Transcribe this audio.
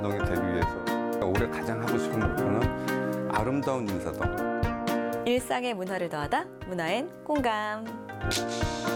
운동이 되기 위해서 올해 가장 하고 싶은 목표는 아름다운 인사동. 일상의 문화를 더하다 문화엔 공감.